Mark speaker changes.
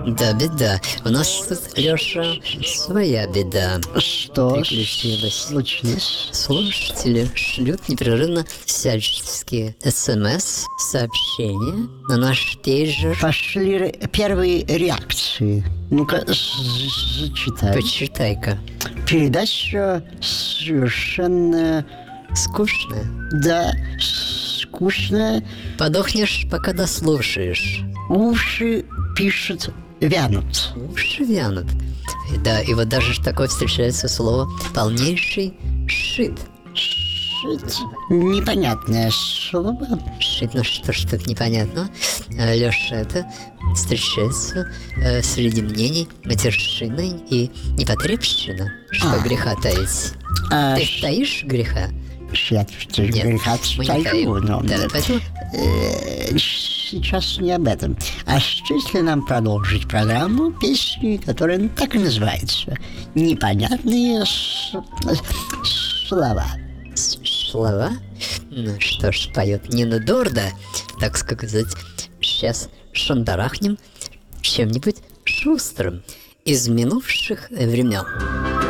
Speaker 1: Да, беда. У нас тут, Леша, своя беда.
Speaker 2: Что
Speaker 1: приключилось?
Speaker 2: случилось?
Speaker 1: Слушатели шлют непрерывно всяческие СМС-сообщения на наш пейджер.
Speaker 2: Пошли первые реакции. Ну-ка, зачитай.
Speaker 1: Почитай-ка.
Speaker 2: Передача совершенно...
Speaker 1: Скучно.
Speaker 2: Да, скучная.
Speaker 1: Подохнешь, пока дослушаешь.
Speaker 2: Уши пишут, вянут.
Speaker 1: Уши вянут. Да, и вот даже такое встречается слово «полнейший шит».
Speaker 2: Шит. Непонятное слово.
Speaker 1: Шит, ну что ж тут непонятно. Леша, это встречается среди мнений матершинной и непотребщина. Что греха таить? Ты таишь греха?
Speaker 2: Я
Speaker 1: Нет,
Speaker 2: греха
Speaker 1: мы не таим. Да, поэтому...
Speaker 2: Сейчас не об этом. А что, если нам продолжить программу песни, которая так и называется? Непонятные слова.
Speaker 1: Слова? Ну что ж, поет Нина Дорда, так сказать. Сейчас шандарахнем чем-нибудь шустрым из минувших времен.